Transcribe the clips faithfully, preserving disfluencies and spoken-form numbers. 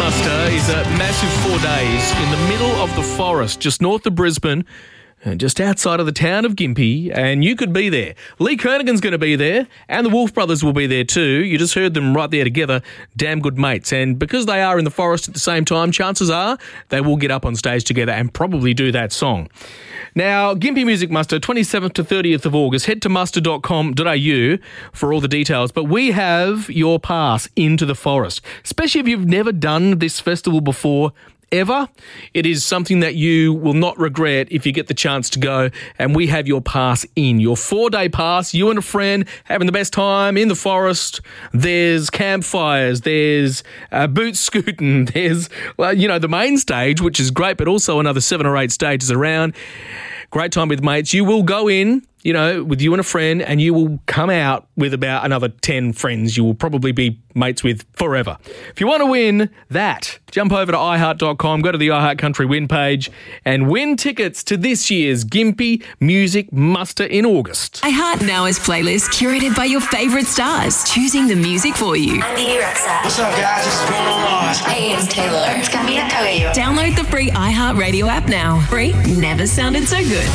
Muster is a massive four days in the middle of the forest, just north of Brisbane, and just outside of the town of Gympie, and you could be there. Lee Kernaghan's going to be there, and the Wolf Brothers will be there too. You just heard them right there together, damn good mates. And because they are in the forest at the same time, chances are they will get up on stage together and probably do that song. Now, Gympie Music Muster, twenty-seventh to thirtieth of August. Head to muster dot com dot a u for all the details. But we have your pass into the forest, especially if you've never done this festival before. Ever. It is something that you will not regret if you get the chance to go, and we have your pass in. Your four-day pass, you and a friend having the best time in the forest. There's campfires, there's uh, boot scooting, there's, well, you know, the main stage, which is great, but also another seven or eight stages around. Great time with mates. You will go in, you know, with you and a friend, and you will come out with about another ten friends you will probably be mates with forever. If you want to win that, jump over to i heart dot com, go to the iHeart Country win page, and win tickets to this year's Gympie Music Muster in August. iHeart now has playlists curated by your favourite stars, choosing the music for you. I'm Bibi Rexha. What's up, guys? This is Bruno Mars. Hey, it's Taylor. It's Camila Cabello. Download the free iHeart Radio app now. Free never sounded so good.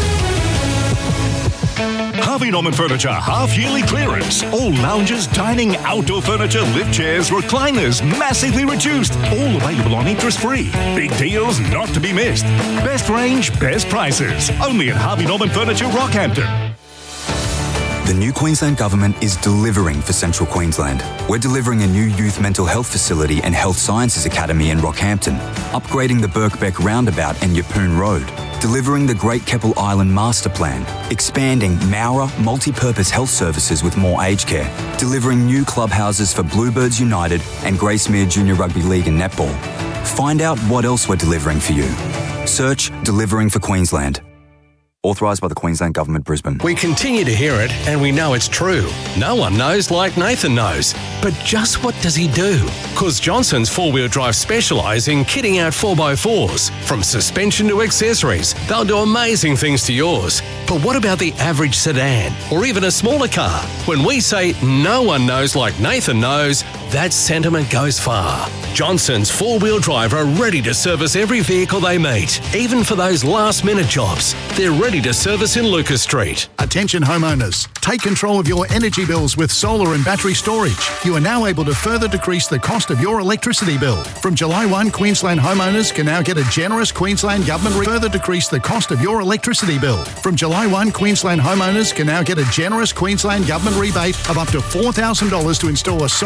Harvey Norman Furniture half-yearly clearance. All lounges, dining, outdoor furniture, lift chairs, recliners, massively reduced. All available on interest-free. Big deals not to be missed. Best range, best prices. Only at Harvey Norman Furniture, Rockhampton. The new Queensland Government is delivering for Central Queensland. We're delivering a new youth mental health facility and health sciences academy in Rockhampton, upgrading the Birkbeck Roundabout and Yeppoon Road, delivering the Great Keppel Island Master Plan, expanding Mowra multi-purpose health services with more aged care, delivering new clubhouses for Bluebirds United and Gracemere Junior Rugby League and Netball. Find out what else we're delivering for you. Search Delivering for Queensland. Authorised by the Queensland Government, Brisbane. We continue to hear it, and we know it's true. No one knows like Nathan knows. But just what does he do? Because Johnson's four-wheel drive specialise in kitting out four by fours. From suspension to accessories, they'll do amazing things to yours. But what about the average sedan, or even a smaller car? When we say no one knows like Nathan knows, that sentiment goes far. Johnson's four-wheel drive are ready to service every vehicle they meet, even for those last-minute jobs. They're ready to service in Lucas Street. Attention homeowners, take control of your energy bills with solar and battery storage. You are now able to further decrease the cost of your electricity bill. From July first, Queensland homeowners can now get a generous Queensland Government re- further decrease the cost of your electricity bill. From July first, Queensland homeowners can now get a generous Queensland Government rebate of up to four thousand dollars to install a solar